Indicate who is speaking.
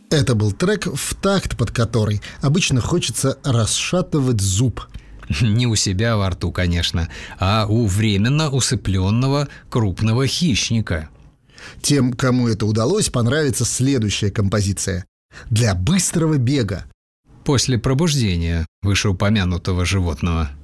Speaker 1: Это был трек, в такт под который обычно хочется расшатывать зуб.
Speaker 2: Не у себя во рту, конечно, а у временно усыпленного крупного хищника.
Speaker 1: Тем, кому это удалось, понравится следующая композиция. Для быстрого бега.
Speaker 2: После пробуждения вышеупомянутого животного.